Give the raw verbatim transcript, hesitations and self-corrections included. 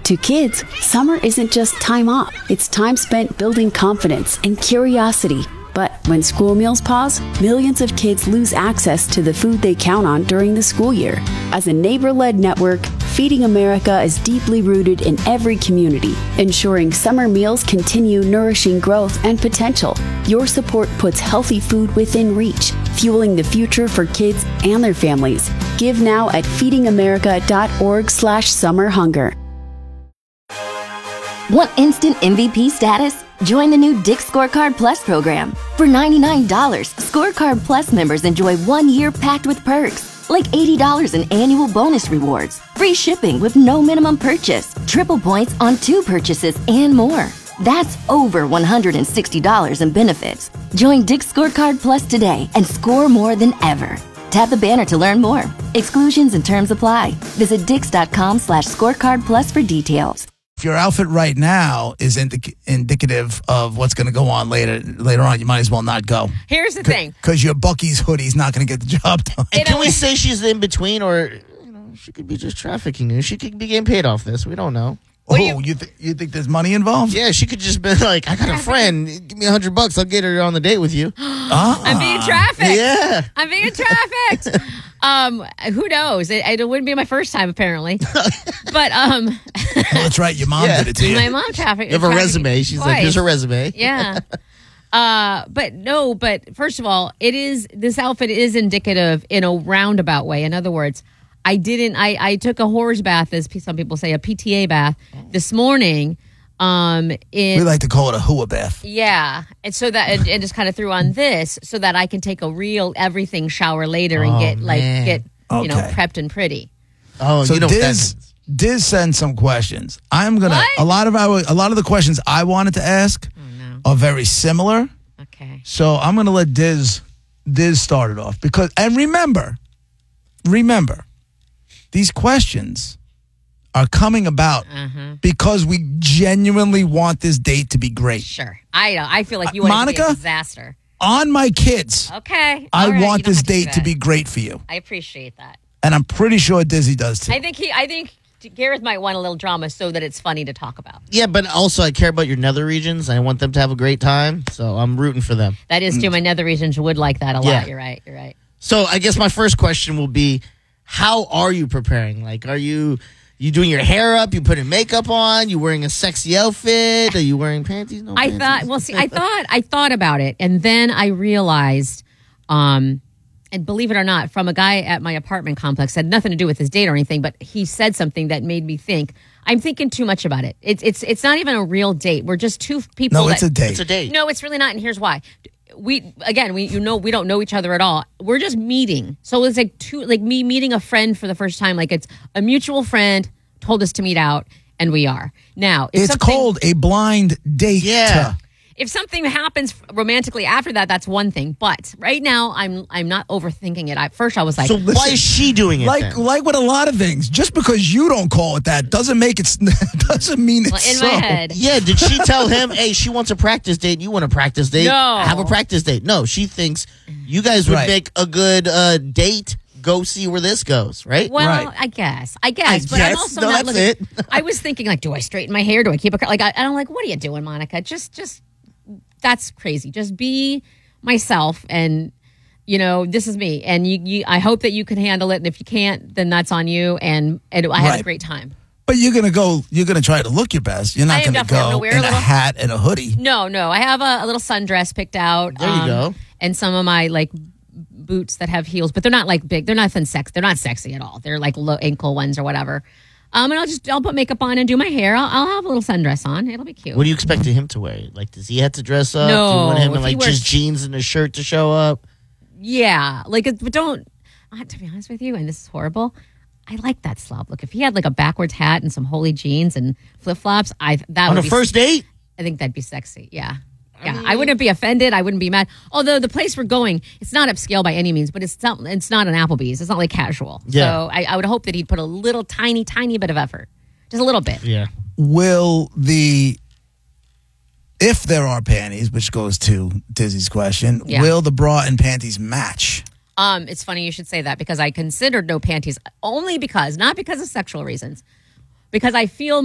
To kids, summer isn't just time off. It's time spent building confidence and curiosity. But when school meals pause, millions of kids lose access to the food they count on during the school year. As a neighbor-led network, Feeding America is deeply rooted in every community, ensuring summer meals continue nourishing growth and potential. Your support puts healthy food within reach, fueling the future for kids and their families. Give now at feedingamerica.org slash summer hunger. Want instant M V P status? Join the new Dick's Scorecard Plus program. For ninety-nine dollars, Scorecard Plus members enjoy one year packed with perks, like eighty dollars in annual bonus rewards, free shipping with no minimum purchase, triple points on two purchases, and more. That's over one hundred sixty dollars in benefits. Join Dick's Scorecard Plus today and score more than ever. Tap the banner to learn more. Exclusions and terms apply. Visit dix.com slash scorecard plus for details. If your outfit right now is indic- indicative of what's going to go on later later on, you might as well not go. Here's the thing. Because your Buc-ee's hoodie's not going to get the job done. Can we say she's in between, or you know, she could be just trafficking you? She could be getting paid off this. We don't know. Oh, you, you, th- you think there's money involved? Yeah, she could just be like, I got a friend. Give me a hundred bucks. I'll get her on the date with you. uh-uh. I'm being trafficked. Yeah. I'm being trafficked. um, who knows? It, it wouldn't be my first time, apparently. But um, well, that's right. Your mom Yeah. did it to you. my mom trafficked. You have a resume. She's like, here's her resume. Yeah. Uh, but no, but first of all, it is, this outfit is indicative in a roundabout way. In other words, I didn't, I, I took a horse bath, as some people say, a P T A bath this morning. Um, in, we like to call it a hua bath. Yeah. And so that, and, and just kind of threw on this so that I can take a real everything shower later and Oh, get like, man. get, you know, Okay. prepped and pretty. Oh, So you know what that Diz, means. Diz sent some questions. I'm gonna What? a lot of our a lot of the questions I wanted to ask are very similar. Okay. So I'm gonna let Diz Diz start it off because and remember, remember, these questions are coming about Uh-huh. because we genuinely want this date to be great. Sure. I know. I feel like you Uh, want it to be a Monica? disaster. On my kids, Okay. I All right, want you don't this have to do date to that. be great for you. I appreciate that. And I'm pretty sure Dizzy does too. I think he. I think Gareth might want a little drama so that it's funny to talk about. Yeah, but also I care about your nether regions. I want them to have a great time, so I'm rooting for them. That is true. My nether regions would like that a Yeah. lot. You're right. You're right. So I guess my first question will be, how are you preparing? Like, are you you doing your hair up? You putting makeup on? You wearing a sexy outfit? Are you wearing panties? No I panties? thought. Well, see, I thought. I thought about it, and then I realized, um, and believe it or not, from a guy at my apartment complex, had nothing to do with his date or anything, but he said something that made me think. I'm thinking too much about it. It's it's it's not even a real date. We're just two people. no, that, it's a date. It's a date. No, it's really not, and here's why. We again, we you know we don't know each other at all. We're just meeting, so it's like two like me meeting a friend for the first time. Like it's a mutual friend told us to meet out, and we are now. If It's something- called a blind date. Yeah. If something happens romantically after that, that's one thing. But right now, I'm I'm not overthinking it. At first, I was like, So why is she doing it Like then? like with a lot of things, just because you don't call it that doesn't make it doesn't mean it's well, in so. my head. Yeah, did she tell him, hey, she wants a practice date, you want a practice date? No. Have a practice date. No, she thinks you guys would Right. make a good uh, date. Go see where this goes, right? Well, Right. I guess, I guess, I but I'm guess. also No, not that's looking. it. I was thinking, like, do I straighten my hair? Do I keep it cur- like? I, and I'm like, what are you doing, Monica? Just, just that's crazy. Just be myself, and you know, this is me. And you, you, I hope that you can handle it. And if you can't, then that's on you. And, and I had a Right. great time. But you're gonna go. You're gonna try to look your best. You're I not am gonna definitely gonna go wear in a a little- hat and a hoodie. No, no, I have a, a little sundress picked out. There you go. And some of my like boots that have heels, but they're not like big. They're nothing sex. They're not sexy at all. They're like low ankle ones or whatever. Um, and I'll just I'll put makeup on and do my hair. I'll, I'll have a little sundress on. It'll be cute. What do you expect him to wear? Like, does he have to dress up? No, Do you want him in if he like wears- just jeans and a shirt to show up? Yeah, like it- but don't. uh, To be honest with you, and this is horrible. I like that slob look. If he had like a backwards hat and some holy jeans and flip flops, I that On would a be, first date? I think that'd be sexy. Yeah. Yeah, I wouldn't be offended. I wouldn't be mad. Although the place we're going, it's not upscale by any means, but it's not, it's not an Applebee's. It's not like casual. Yeah. So I, I would hope that he'd put a little tiny, tiny bit of effort. Just a little bit. Yeah. Will the if there are panties, which goes to Dizzy's question, Yeah. will the bra and panties match? Um, it's funny you should say that because I considered no panties only because, not because of sexual reasons, because I feel